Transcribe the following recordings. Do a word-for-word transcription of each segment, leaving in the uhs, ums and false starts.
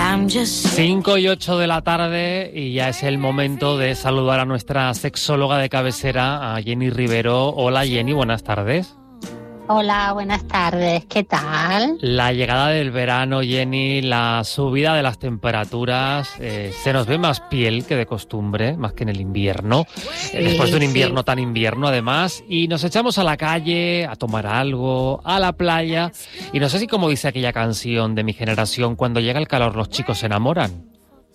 cinco y ocho de la tarde y ya es el momento de saludar a nuestra sexóloga de cabecera, a Jenny Rivero. Hola Jenny, buenas tardes. Hola, buenas tardes, ¿qué tal? La llegada del verano, Jenny, la subida de las temperaturas, eh, se nos ve más piel que de costumbre, más que en el invierno, sí, después de un invierno sí. tan invierno además, y nos echamos a la calle a tomar algo, a la playa, y no sé si como dice aquella canción de mi generación, cuando llega el calor los chicos se enamoran.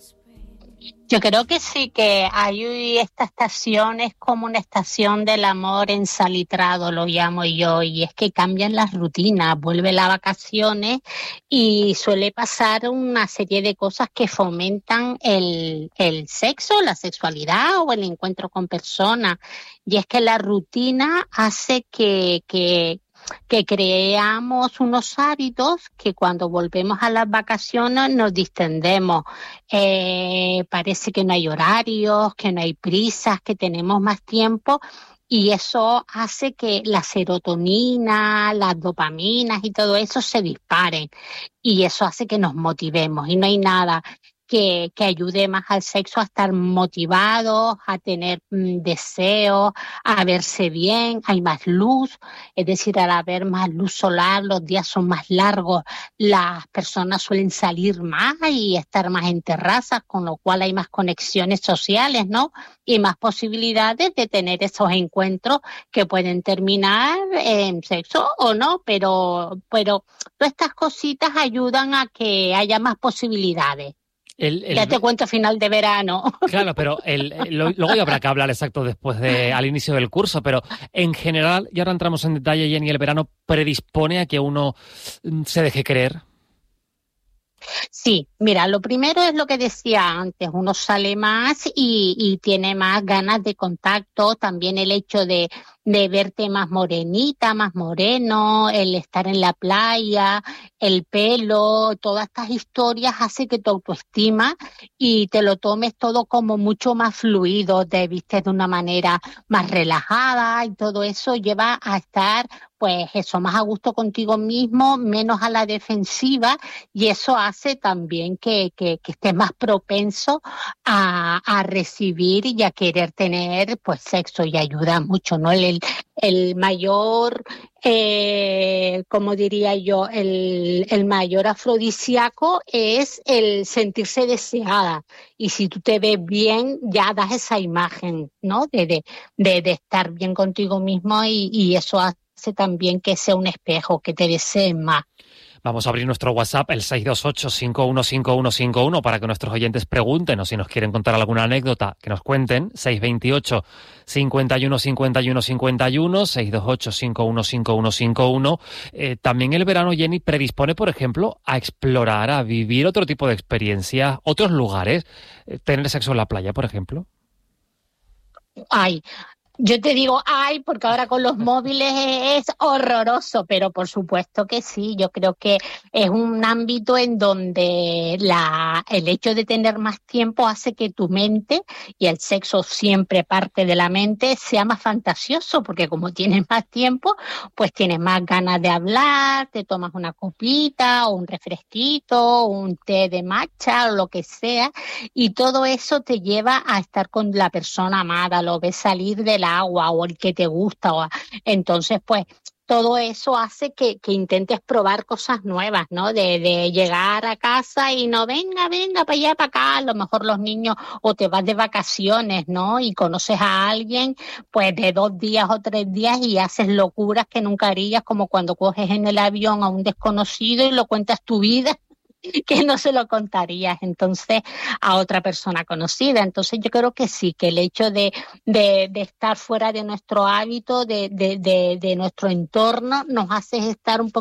Yo creo que sí, que hay esta estación, es como una estación del amor ensalitrado, lo llamo yo, y es que cambian las rutinas, vuelve las vacaciones y suele pasar una serie de cosas que fomentan el, el sexo, la sexualidad o el encuentro con personas. Y es que la rutina hace que, que que creamos unos hábitos que cuando volvemos a las vacaciones nos distendemos. Eh, parece que no hay horarios, que no hay prisas, que tenemos más tiempo y eso hace que la serotonina, las dopaminas y todo eso se disparen y eso hace que nos motivemos y no hay nada Que, que ayude más al sexo a estar motivados, a tener mm, deseos, a verse bien, hay más luz, es decir, al haber más luz solar, los días son más largos, las personas suelen salir más y estar más en terrazas, con lo cual hay más conexiones sociales, ¿no? Y más posibilidades de tener esos encuentros que pueden terminar en sexo o no, pero, pero todas estas cositas ayudan a que haya más posibilidades. El, el... Ya te cuento final de verano. Claro, pero el, el, luego ya habrá que hablar exacto después de al inicio del curso, pero en general, y ahora entramos en detalle, Jenny, el verano predispone a que uno se deje querer. Sí, mira, lo primero es lo que decía antes, uno sale más y, y tiene más ganas de contacto, también el hecho de, de verte más morenita, más moreno, el estar en la playa, el pelo, todas estas historias hace que tu autoestima y te lo tomes todo como mucho más fluido, te vistes de una manera más relajada y todo eso lleva a estar pues eso, más a gusto contigo mismo, menos a la defensiva y eso hace también que, que, que estés más propenso a, a recibir y a querer tener pues sexo y ayuda mucho, ¿no? El, el mayor, eh, como diría yo, el, el mayor afrodisíaco es el sentirse deseada y si tú te ves bien ya das esa imagen, ¿no? De, de, de, de estar bien contigo mismo y, y eso hace también que sea un espejo, que te deseen más. Vamos a abrir nuestro WhatsApp, el seis dos ocho, cinco uno cinco uno cinco uno, para que nuestros oyentes pregunten o si nos quieren contar alguna anécdota, que nos cuenten. seis dos ocho, cinco uno, cinco uno, cinco uno, seis dos ocho, cinco uno, cinco uno cinco uno. Eh, también el verano, Jenny, predispone, por ejemplo, a explorar, a vivir otro tipo de experiencias, otros lugares. Eh, tener sexo en la playa, por ejemplo. Ay, yo te digo, ay, porque ahora con los móviles es horroroso, pero por supuesto que sí, yo creo que es un ámbito en donde la, el hecho de tener más tiempo hace que tu mente, y el sexo siempre parte de la mente, sea más fantasioso, porque como tienes más tiempo, pues tienes más ganas de hablar, te tomas una copita o un refresquito, un té de matcha o lo que sea, y todo eso te lleva a estar con la persona amada, lo ves salir de agua o el que te gusta o, entonces pues todo eso hace que, que intentes probar cosas nuevas, ¿no? De, de llegar a casa y no, venga, venga, para allá, para acá, a lo mejor los niños, o te vas de vacaciones, ¿no? Y conoces a alguien, pues de dos días o tres días y haces locuras que nunca harías, como cuando coges en el avión a un desconocido y lo cuentas tu vida, que no se lo contarías entonces a otra persona conocida. Entonces yo creo que sí, que el hecho de, de, de estar fuera de nuestro hábito, de, de, de, de nuestro entorno, nos hace estar un poco